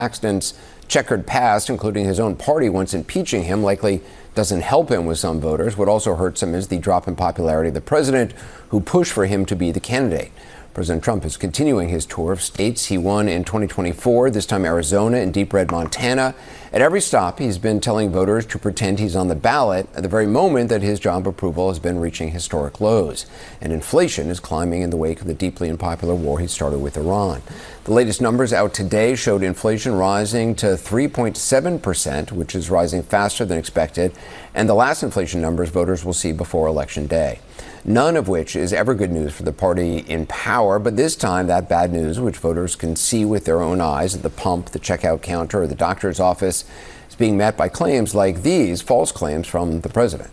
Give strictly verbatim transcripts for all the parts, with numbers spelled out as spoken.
Paxton's checkered past, including his own party once impeaching him, likely doesn't help him with some voters. What also hurts him is the drop in popularity of the president, who pushed for him to be the candidate. President Trump is continuing his tour of states he won in twenty twenty-four, this time Arizona and deep red Montana. At every stop, he's been telling voters to pretend he's on the ballot at the very moment that his job approval has been reaching historic lows. And inflation is climbing in the wake of the deeply unpopular war he started with Iran. The latest numbers out today showed inflation rising to three point seven percent, which is rising faster than expected. And the last inflation numbers voters will see before Election Day. None of which is ever good news for the party in power. But this time, that bad news, which voters can see with their own eyes at the pump, the checkout counter, or the doctor's office, is being met by claims like these, false claims from the president.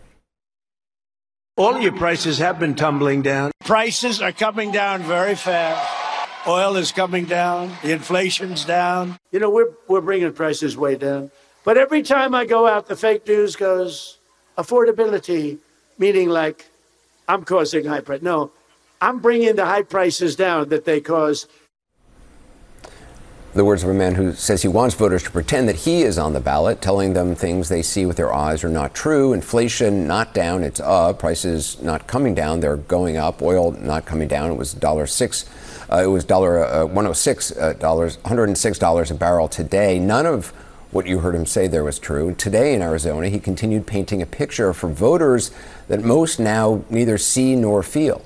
All your prices have been tumbling down. Prices are coming down very fast. Oil is coming down. The inflation's down. You know, we're, we're bringing prices way down. But every time I go out, the fake news goes affordability, meaning like I'm causing high price. No, I'm bringing the high prices down that they cause. The words of a man who says he wants voters to pretend that he is on the ballot, telling them things they see with their eyes are not true. Inflation not down, it's up. Prices not coming down, they're going up. Oil not coming down. It was one dollar six. Uh, it was dollar uh, one hundred six uh, dollars, one hundred six dollars a barrel today. None of what you heard him say there was true. Today in Arizona, he continued painting a picture for voters that most now neither see nor feel.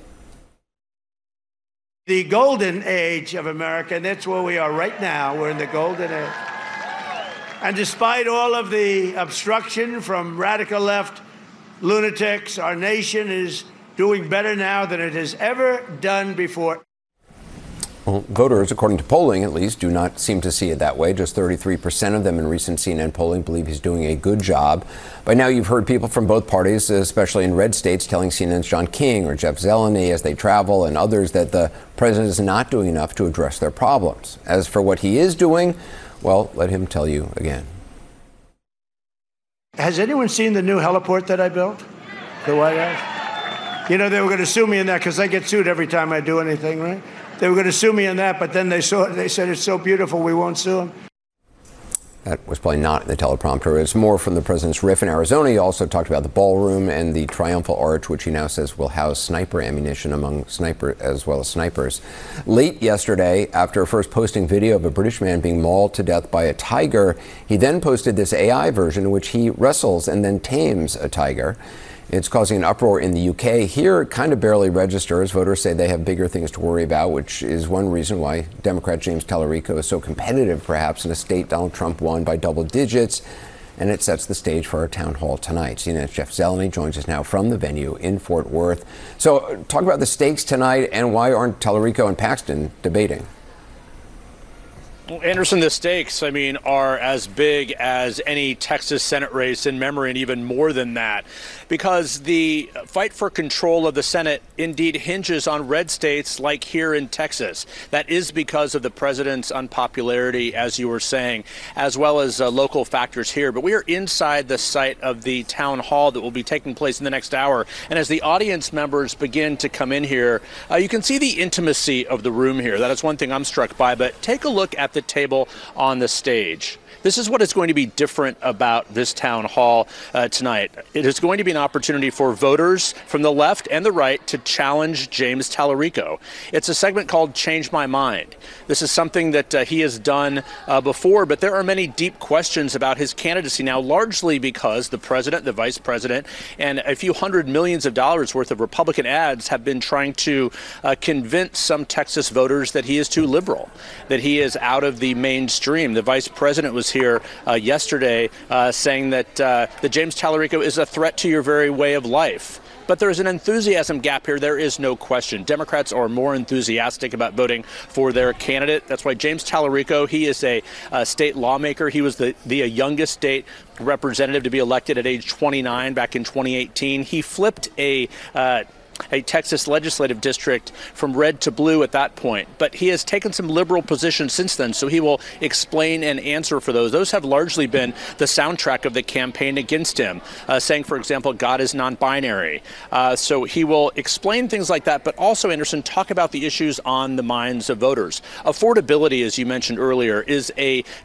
The golden age of America, and that's where we are right now. We're in the golden age. And despite all of the obstruction from radical left lunatics, our nation is doing better now than it has ever done before. Well, voters, according to polling at least, do not seem to see it that way. Just thirty-three percent of them in recent C N N polling believe he's doing a good job. By now, you've heard people from both parties, especially in red states, telling C N N's John King or Jeff Zeleny as they travel and others that the president is not doing enough to address their problems. As for what he is doing, well, let him tell you again. Has anyone seen the new heliport that I built? The White House? You know, they were going to sue me in that because I get sued every time I do anything, right? They were going to sue me in that, but then they saw they said it's so beautiful we won't sue them. That was probably not in the teleprompter. It's more from the president's riff in Arizona. He also talked about the ballroom and the triumphal arch, which he now says will house sniper ammunition among sniper as well as snipers. Late yesterday, after first posting video of a British man being mauled to death by a tiger, he then posted this A I version in which he wrestles and then tames a tiger. It's causing an uproar in the U K. Here, it kind of barely registers. Voters say they have bigger things to worry about, which is one reason why Democrat James Tallarico is so competitive, perhaps, in a state Donald Trump won by double digits. And it sets the stage for our town hall tonight. C N N's Jeff Zeleny joins us now from the venue in Fort Worth. So talk about the stakes tonight and why aren't Tallarico and Paxton debating? Well, Anderson, the stakes, I mean, are as big as any Texas Senate race in memory, and even more than that, because the fight for control of the Senate indeed hinges on red states like here in Texas. That is because of the president's unpopularity, as you were saying, as well as uh, local factors here. But we are inside the site of the town hall that will be taking place in the next hour. And as the audience members begin to come in here, uh, you can see the intimacy of the room here. That is one thing I'm struck by. But take a look at the table on the stage. This is what is going to be different about this town hall uh, tonight. It is going to be an opportunity for voters from the left and the right to challenge James Tallarico. It's a segment called Change My Mind. This is something that uh, he has done uh, before, but there are many deep questions about his candidacy now, largely because the president, the vice president, and a few hundred millions of dollars worth of Republican ads have been trying to uh, convince some Texas voters that he is too liberal, that he is out of the mainstream. The vice president was here uh, yesterday uh, saying that, uh, that James Tallarico is a threat to your very way of life. But there's an enthusiasm gap here. There is no question. Democrats are more enthusiastic about voting for their candidate. That's why James Tallarico, he is a uh, state lawmaker. He was the, the youngest state representative to be elected at age twenty-nine back in twenty eighteen. He flipped a uh, a Texas legislative district from red to blue at that point. But he has taken some liberal positions since then, so he will explain and answer for those. Those have largely been the soundtrack of the campaign against him, uh, saying, for example, God is non-binary. Uh, so he will explain things like that, but also, Anderson, talk about the issues on the minds of voters. Affordability, as you mentioned earlier, is a